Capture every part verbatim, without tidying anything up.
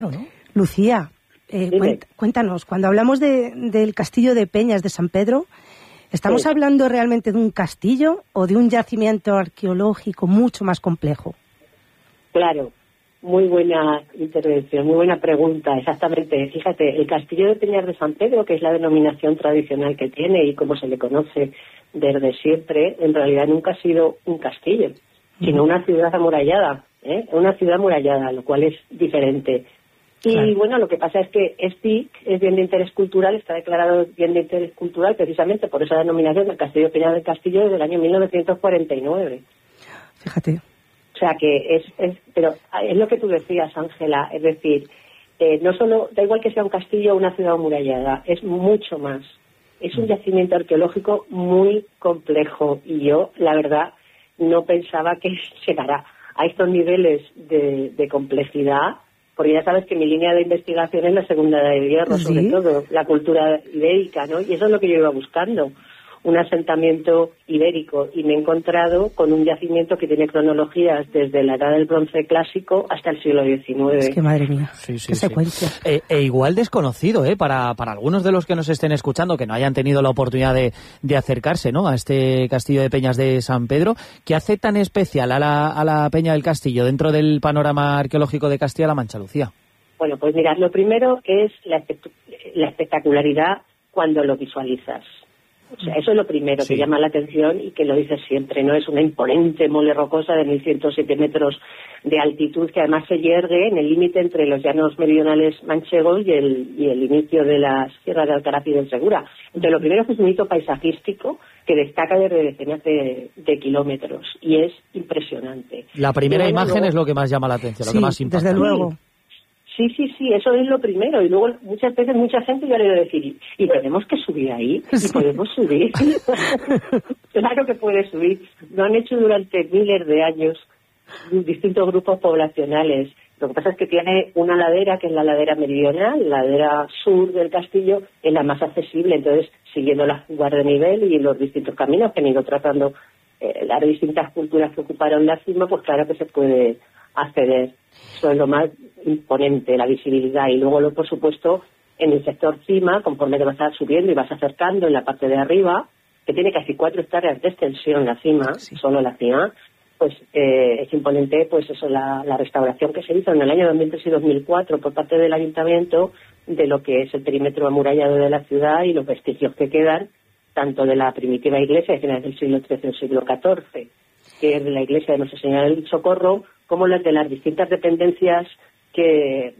No, ¿no? Lucía, eh, cuént, cuéntanos, cuando hablamos de, del castillo de Peñas de San Pedro, ¿estamos sí. hablando realmente de un castillo o de un yacimiento arqueológico mucho más complejo? Claro, muy buena intervención, muy buena pregunta, exactamente. Fíjate, el castillo de Peñas de San Pedro, que es la denominación tradicional que tiene y como se le conoce desde siempre, en realidad nunca ha sido un castillo, sino una ciudad amurallada, ¿eh? Una ciudad amurallada, lo cual es diferente. Y claro. bueno, lo que pasa es que es B I C, es bien de interés cultural, está declarado bien de interés cultural precisamente por esa denominación del Castillo de Peñas del Castillo desde el año mil novecientos cuarenta y nueve. Fíjate. O sea que es, es pero es lo que tú decías, Ángela, es decir, eh, no solo, da igual que sea un castillo o una ciudad amurallada, es mucho más. Es un yacimiento arqueológico muy complejo y yo, la verdad, no pensaba que llegara a estos niveles de, de complejidad, porque ya sabes que mi línea de investigación es la Segunda Edad de Hierro, ¿sí? Sobre todo la cultura ibérica, ¿no? Y eso es lo que yo iba buscando, un asentamiento ibérico, y me he encontrado con un yacimiento que tiene cronologías desde la Edad del Bronce clásico hasta el siglo diecinueve. Es que madre mía, sí, sí, qué sí. secuencia. Eh, e igual desconocido, ¿eh? Para, para algunos de los que nos estén escuchando, que no hayan tenido la oportunidad de, de acercarse, ¿no? A este castillo de Peñas de San Pedro. ¿Qué hace tan especial a la, a la Peña del Castillo dentro del panorama arqueológico de Castilla-La Mancha, Lucía? Bueno, pues mirad, lo primero es la, la espectacularidad cuando lo visualizas. O sea, eso es lo primero sí. que llama la atención y que lo dices siempre, ¿no? Es una imponente mole rocosa de mil ciento siete metros de altitud que además se yergue en el límite entre los llanos meridionales manchegos y el, y el inicio de la Sierra de Alcaraz y del Segura. Entonces, lo primero es que es un hito paisajístico que destaca desde decenas de, de kilómetros y es impresionante. La primera bueno, imagen luego, es lo que más llama la atención, sí, lo que más impacta. Desde luego. Sí, sí, sí, eso es lo primero. Y luego muchas veces mucha gente ya le va a decir, ¿y tenemos que subir ahí? ¿Y podemos subir? Claro que puede subir. Lo han hecho durante miles de años distintos grupos poblacionales. Lo que pasa es que tiene una ladera, que es la ladera meridional, la ladera sur del castillo, es la más accesible. Entonces, siguiendo las fugas de nivel y los distintos caminos que han ido tratando eh, las distintas culturas que ocuparon la cima, pues claro que se puede acceder. Eso es lo más imponente, la visibilidad. Y luego, lo, por supuesto, en el sector cima, conforme te vas a subiendo y vas acercando en la parte de arriba, que tiene casi cuatro hectáreas de extensión la cima, sí. solo la cima, pues eh, es imponente, pues eso, la, la restauración que se hizo en el año dos mil tres y dos mil cuatro por parte del ayuntamiento de lo que es el perímetro amurallado de la ciudad y los vestigios que quedan, tanto de la primitiva iglesia de finales del siglo trece o siglo catorce, que es de la iglesia de Nuestra Señora del Socorro, como las de las distintas dependencias que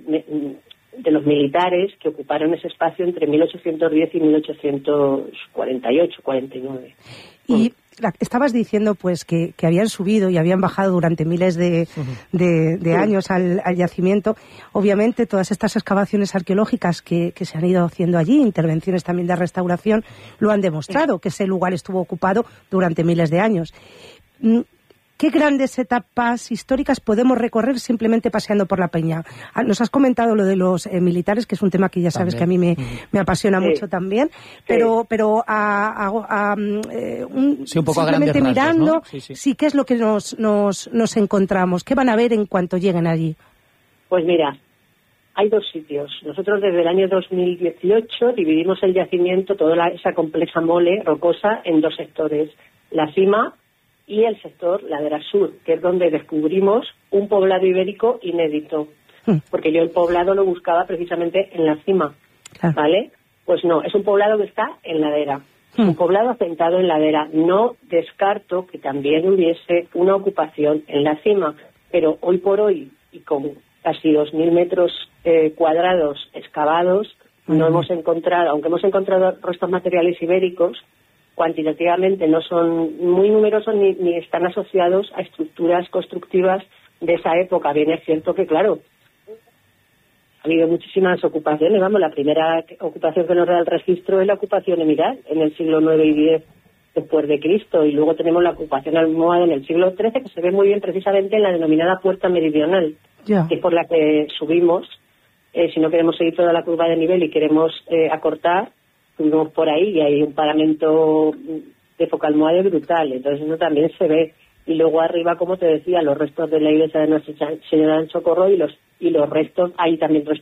de los militares que ocuparon ese espacio entre mil ochocientos diez y mil ochocientos cuarenta y ocho cuarenta y nueve. Y estabas diciendo pues que, que habían subido y habían bajado durante miles de, de, de años al, al yacimiento. Obviamente todas estas excavaciones arqueológicas que, que se han ido haciendo allí, intervenciones también de restauración, lo han demostrado, que ese lugar estuvo ocupado durante miles de años. ¿Qué grandes etapas históricas podemos recorrer simplemente paseando por la peña? Nos has comentado lo de los eh, militares, que es un tema que ya sabes también. que a mí me, me apasiona sí. mucho también, pero sí. pero a, a, a eh, un, sí, un poco simplemente a mirando, rasgos, ¿no? sí, sí. sí, ¿qué es lo que nos, nos, nos encontramos? ¿Qué van a ver en cuanto lleguen allí? Pues mira, hay dos sitios. Nosotros desde el año dos mil dieciocho dividimos el yacimiento, toda la, esa compleja mole rocosa, en dos sectores. La cima y el sector ladera sur, que es donde descubrimos un poblado ibérico inédito, porque yo el poblado lo buscaba precisamente en la cima, ¿vale? Pues no, es un poblado que está en ladera, un poblado asentado en ladera. No descarto que también hubiese una ocupación en la cima, pero hoy por hoy, y con casi dos mil metros eh, cuadrados excavados, no hemos encontrado, aunque hemos encontrado restos materiales ibéricos, cuantitativamente no son muy numerosos ni, ni están asociados a estructuras constructivas de esa época. Bien, es cierto que, claro, ha habido muchísimas ocupaciones. Vamos, la primera ocupación que nos da el registro es la ocupación emiral en el siglo nueve y diez después de Cristo, y luego tenemos la ocupación almohade en el siglo trece, que se ve muy bien precisamente en la denominada puerta meridional, yeah. que es por la que subimos. Eh, si no queremos seguir toda la curva de nivel y queremos eh, acortar, subimos por ahí y hay un paramento de foca almohade brutal, entonces eso también se ve. Y luego arriba, como te decía, los restos de la iglesia de Nuestra Señora del Socorro y los y los restos, hay también